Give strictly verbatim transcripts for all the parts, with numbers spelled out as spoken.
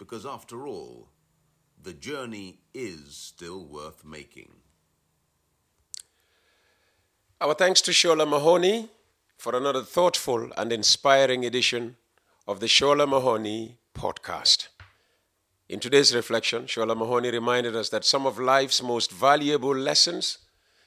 because after all, the journey is still worth making. Our thanks to Shola Mahoney for another thoughtful and inspiring edition of the Shola Mahoney podcast. In today's reflection, Shola Mahoney reminded us that some of life's most valuable lessons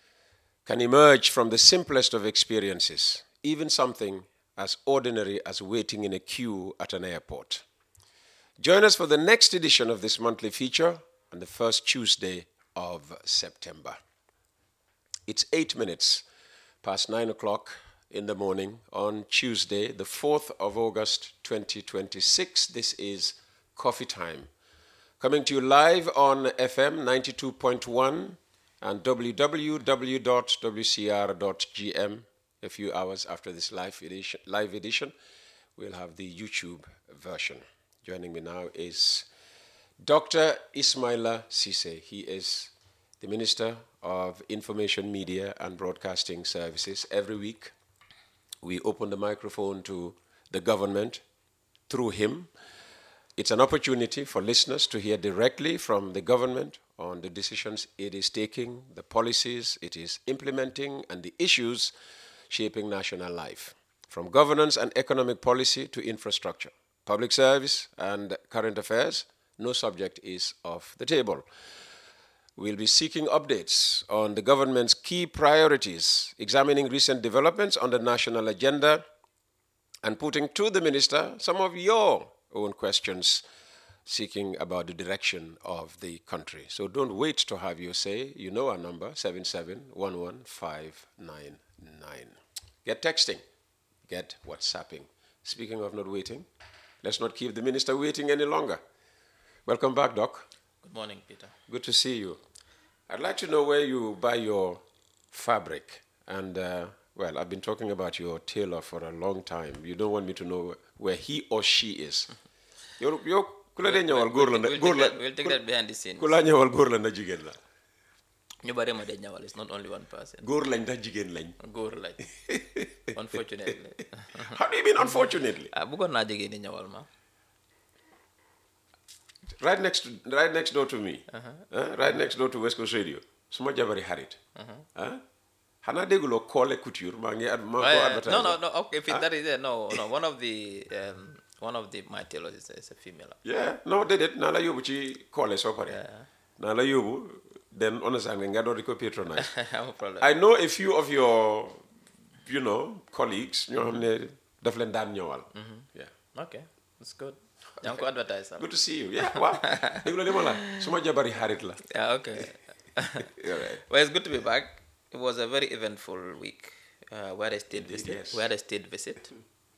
can emerge from the simplest of experiences, even something as ordinary as waiting in a queue at an airport. Join us for the next edition of this monthly feature on the first Tuesday of September. It's eight minutes past nine o'clock in the morning on Tuesday, the fourth of August, twenty twenty-six. This is Coffee Time, coming to you live on F M ninety-two point one and w w w dot w c r dot g m. A few hours after this live edition, live edition, we'll have the YouTube version. Joining me now is Doctor Ismaila Ceesay. He is the Minister of Information, Media and Broadcasting Services. Every week, we open the microphone to the government through him. It's an opportunity for listeners to hear directly from the government on the decisions it is taking, the policies it is implementing, and the issues shaping national life, from governance and economic policy to infrastructure, public service and current affairs. No subject is off the table. We'll be seeking updates on the government's key priorities, examining recent developments on the national agenda, and putting to the minister some of your own questions, seeking about the direction of the country. So don't wait to have your say. You know our number, seven seven one one five nine nine. Get texting, get WhatsApping. Speaking of not waiting, let's not keep the minister waiting any longer. Welcome back, Doc. Good morning, Peter. Good to see you. I'd like to know where you buy your fabric. And, uh, well, I've been talking about your tailor for a long time. You don't want me to know where he or she is. You're, you're, We'll, we'll, we'll, we'll, take that, we'll take that behind the scenes. Kula ñëwal góor la na jigéen la. ñu bari ma de ñawal, it's not only one person. Góor lañ ndax jigéen lañ. Góor lañ. Unfortunately. How do you mean unfortunately? Ah, bëggoon naa jigéen ñi ñawal ma. Right next, to, right next door to me, uh-huh. uh, right next door to West Coast Radio, suma jabari xarit. Xanaa dégguloo Kole Couture maa ngi ad maa ko advertise. No, no, no. Okay, if it, that is there, no, no. One of the, um, one of the my tailors is, is a female. Yeah, no, déedéet naa la yóbbu ci Kole soo paree. Yeah. Naa la yóbbu, then understand nga door di ko patronize. No problem. I know a few of your, you know, colleagues ñoo xam ne daf leen daan ñëwal. Yeah. Okay, that's good. yaa ngi ko advertise. Good to see you. Yeah, waaw. dégg la li ma la suma jabari xarit la. Yeah, okay. Right. Well, it's good to be back. It was a very eventful week. Uh, we had a state visit. Yes. We had a state visit.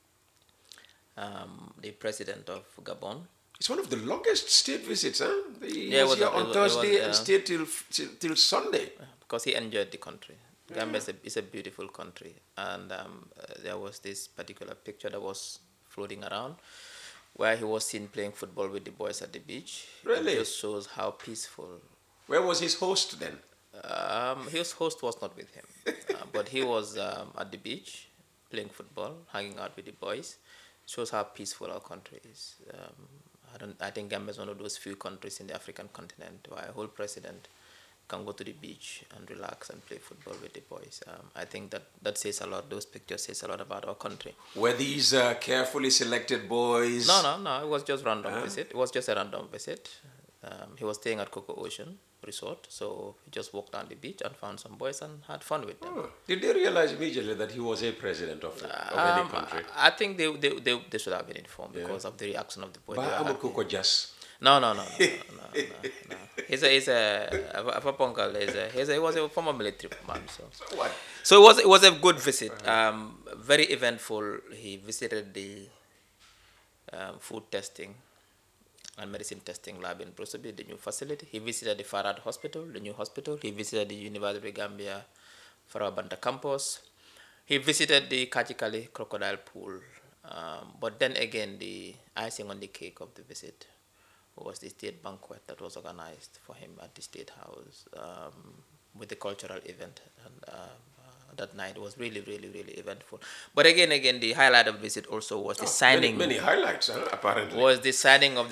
Um, the president of Gabon. It's one of the longest state visits, huh? He Yeah, it was was here a- on it was- Thursday it was, and uh, stayed till, till till Sunday. Because he enjoyed the country. Gambia is a, is a beautiful country. And um, uh, there was this particular picture that was floating around where he was seen playing football with the boys at the beach. Really? It just shows how peaceful. Where was his host then? Um, his host was not with him, uh, but he was um, at the beach playing football, hanging out with the boys. Shows how peaceful our country is. Um, I don't. I think Gambia is one of those few countries in the African continent where a whole president can go to the beach and relax and play football with the boys. Um, I think that, that says a lot. Those pictures says a lot about our country. Were these uh, carefully selected boys? No, no, no. It was just random Huh? visit. It was just a random visit. Um, he was staying at Coco Ocean Resort, so he just walked down the beach and found some boys and had fun with them. Oh. Did they realize immediately that he was a president of, of Um, any country? I I think they, they, they, they should have been informed Yeah. because of the reaction of the boys. Ba They were amul happy. ku ko jas. No, no, no, no, no, no, no, no. He's a, he's a, Afa Ponkal is a, he's a, he was a former military man, so. So what? So it was, it was a good visit, um, very eventful. He visited the um, food testing and medicine testing lab in Brussels, the new facility. He visited the Farad Hospital, the new hospital. He visited the University of Gambia Farabanta campus. He visited the Kachikali crocodile pool. Um, but then again, the icing on the cake of the visit was the state banquet that was organized for him at the State House um, with the cultural event. And uh, uh, that night was really, really, really eventful. But again, again, the highlight of the visit also was the Oh, signing. Many, many highlights, huh, apparently. Was the signing of the